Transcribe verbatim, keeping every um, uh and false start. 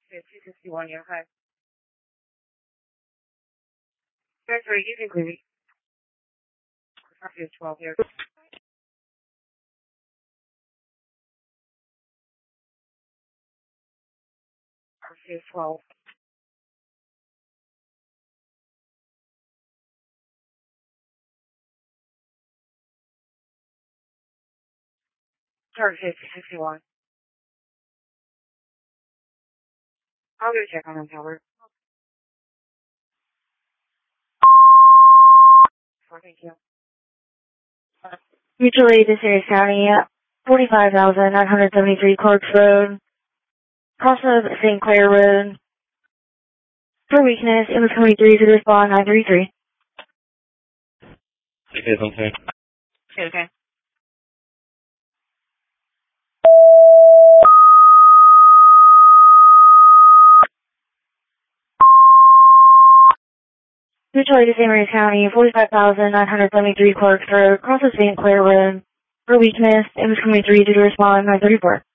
two sixty-one, you're high. That's right, you can clear me. Copy twelve here. Copy twelve. Target two sixty-one. I'll go check on him, Howard. Thank you. Mutual aid to Sirius County, forty-five thousand nine hundred seventy-three Clarks Road, cross of Saint Clair Road. For weakness, it was twenty-three to respond nine three three. Okay, okay. Okay, okay. Mutual aid to Sirius County, forty-five thousand nine hundred seventy-three Clarks Road, cross of Saint Clair Road. For weakness, it was twenty-three to respond nine thirty-four.